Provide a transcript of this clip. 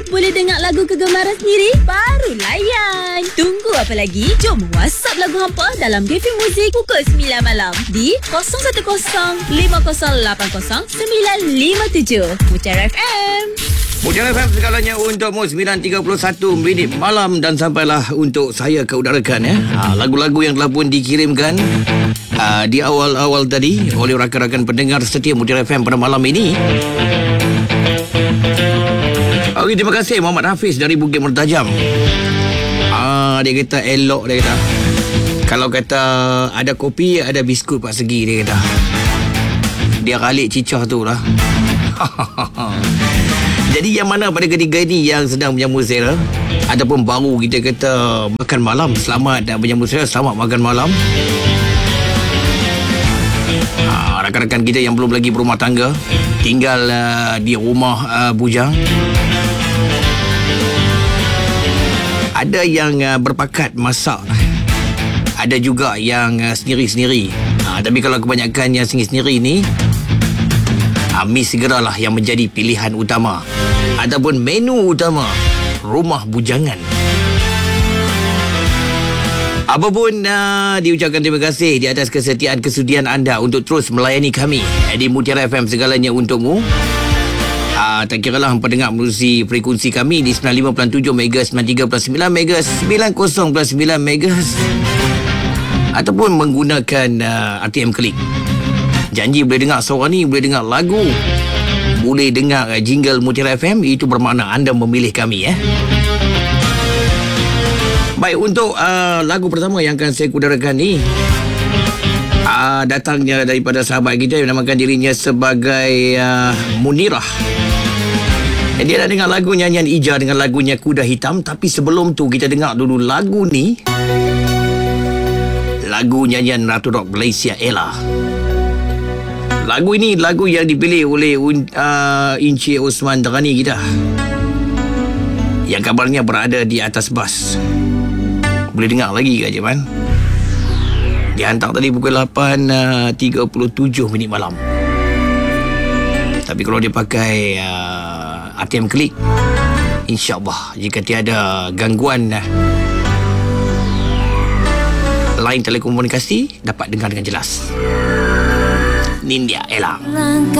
boleh dengar lagu kegemaran sendiri? Baru layan. Tunggu apa lagi? Jom WhatsApp lagu hampa dalam Cafe Muzik pukul 9 malam di 010-5080-957. Mutiara FM. Mutiara FM segalanya untukmu 9.31 minit malam dan sampailah untuk saya ke udarakan lagu-lagu yang telah pun dikirimkan di awal-awal tadi oleh rakan-rakan pendengar setia Mutiara FM pada malam ini. Okey, terima kasih Muhammad Hafiz dari Bukit Mertajam. Dia kata elok, dia kata. Kalau kata ada kopi, ada biskut Pak Segi, dia kata. Dia ralik cicah tu lah. Jadi yang mana pada ketiga ini yang sedang menyambut sera ataupun baru kita kata makan malam, selamat dan menyambut sera, selamat makan malam. Rakan-rakan kita yang belum lagi berumah tangga, tinggal di rumah bujang. Ada yang berpakat masak, ada juga yang sendiri-sendiri. Tapi kalau kebanyakan yang sendiri-sendiri ni, mi segeralah yang menjadi pilihan utama ataupun menu utama rumah bujangan. Apapun diucapkan terima kasih di atas kesetiaan kesudian anda untuk terus melayani kami di Mutiara FM segalanya untukmu. Tak kiralah pendengar menerusi frekuensi kami di 95.7 MHz, 93.9 MHz, 90.9 MHz ataupun menggunakan RTM Klik. Janji boleh dengar suara ni, boleh dengar lagu, boleh dengar jingle Mutiara FM. Itu bermakna anda memilih kami. Baik, untuk lagu pertama yang akan saya kudarakan ni datangnya daripada sahabat kita yang menamakan dirinya sebagai Munirah. Dia dah dengar lagu nyanyian Ija dengan lagunya Kuda Hitam. Tapi sebelum tu kita dengar dulu lagu ni, lagu nyanyian Ratu Rock Malaysia Ella. Lagu ini lagu yang dipilih oleh Encik Osman Darani kita, yang kabarnya berada di atas bas. Boleh dengar lagi ke Encik Man? Dihantar tadi pukul 8.37 minit malam. Tapi kalau dia pakai ATM Klik, InsyaAllah jika tiada gangguan line telekomunikasi, dapat dengar dengan jelas. Nindia Ella.